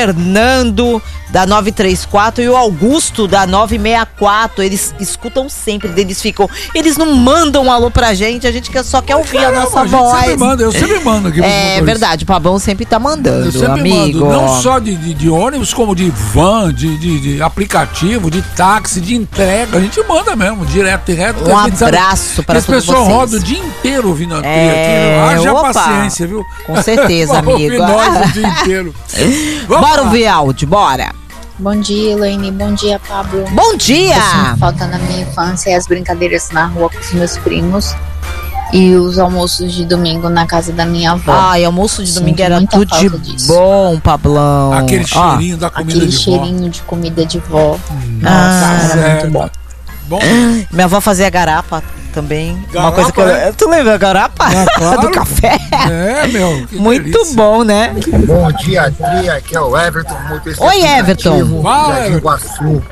Fernando da 934 e o Augusto da 964. Eles escutam sempre, eles não mandam um alô pra gente, a gente só quer ouvir a nossa voz. Eu sempre mando aqui. É verdade, o Pabão sempre tá mandando, eu sempre amigo. Mando, não só de ônibus, como de van, de aplicativo, de táxi, de entrega. A gente manda mesmo, direto e reto. Um abraço para todos vocês. As pessoas rodam o dia inteiro ouvindo aqui. Haja paciência, viu? Com certeza, amigo. Nós o dia inteiro. Bora ouvir áudio, bora. Bom dia, Elaine. Bom dia, Pablo. Bom dia! Falta na minha infância as brincadeiras na rua com os meus primos e os almoços de domingo na casa da minha avó. Ai, almoço de domingo era tudo de bom, Pablão. Aquele cheirinho da comida aquele de vó. cheirinho de comida de vó. Nossa, era muito bom. Minha avó fazia garapa também. Garapa, uma coisa que eu... Tu lembra a garapa? Claro. Do café? Meu. Muito delícia. Bom, né? Bom dia, aqui é o Everton. Oi, Everton. Jardim Iguaçu.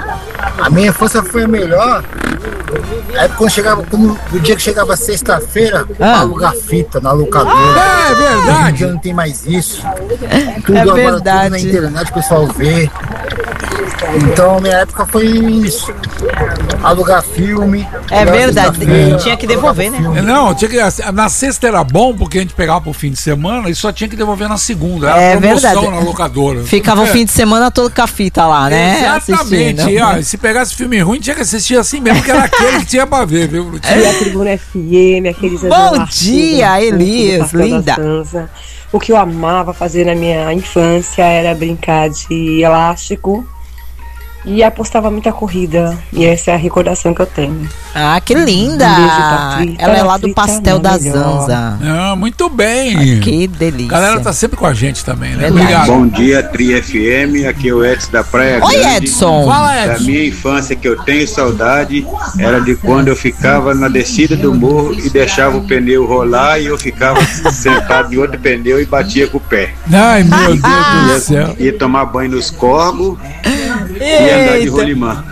A minha infância foi a melhor. É quando chegava, no dia que chegava sexta-feira, alugar fita na locadora. É verdade. Hoje em dia não tem mais isso. Tudo É agora, verdade. tudo na internet, o pessoal vê. Então, minha época foi isso. Alugar filme. É verdade. Tinha que devolver, né? Não, na sexta era bom porque a gente pegava pro fim de semana e só tinha que devolver na segunda. Era promoção verdade. Na locadora. Ficava o fim de semana todo com a fita lá, né? Exatamente. Ó, se pegasse filme ruim, tinha que assistir assim mesmo, que era aquele que tinha pra ver, viu? A Tribuna FM, aqueles Bom dia, Elias, linda. O que eu amava fazer na minha infância era brincar de elástico e apostava muita corrida. E essa é a recordação que eu tenho. Ah, que linda! Um beijo pra Trita. Ela é lá do Pastel da Zanza. Ah, muito bem. Que delícia. A galera tá sempre com a gente também, né? Verdade. Obrigado. Bom dia, Tri FM. Aqui é o Edson da Praia Oi, Grande. Edson. Fala, Da Edson. minha infância, que eu tenho saudade, era de quando eu ficava na descida do morro e deixava o pneu rolar e eu ficava sentado em outro pneu e batia com o pé. Ai, meu Deus do céu. Ia tomar banho nos corgos e andar de rolimã.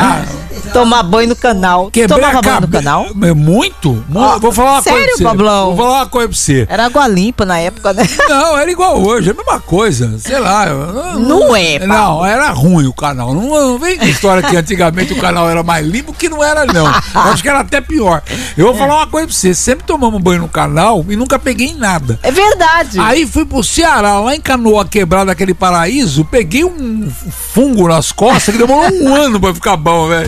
Tomar banho no canal. Quebrei Tomava a banho no cabe- canal? Muito? Vou falar uma sério, coisa pra você. Pablão? Vou falar uma coisa pra você. Era água limpa na época, né? Não, era igual hoje, é a mesma coisa. Sei lá. Não é, Paulo. Não, era ruim o canal. Não vem com história que antigamente o canal era mais limpo, que não era, não. Eu acho que era até pior. Eu vou falar uma coisa pra você. Sempre tomamos banho no canal e nunca peguei nada. É verdade. Aí fui pro Ceará, lá em Canoa Quebrada, aquele paraíso, peguei um fungo nas costas que demorou um ano pra ficar bom, velho.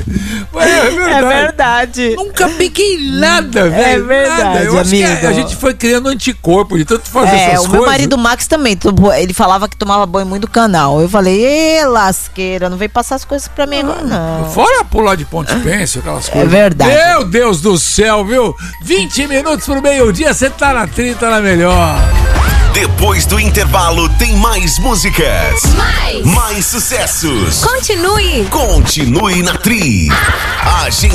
É verdade. Nunca peguei nada, velho. verdade, nada. Eu acho que amigo. a gente foi criando anticorpo de tanto fazer essas o coisas. meu marido Max também, ele falava que tomava banho muito no canal. Eu falei, lasqueira, não vem passar as coisas pra mim agora, não. Fora pular de ponte pênsil, aquelas coisas. verdade. Meu Deus do céu, viu? 20 minutos pro meio-dia, você tá na 30, na melhor. Depois do intervalo tem mais músicas. Mais sucessos. Continue Continue na Tri. A gente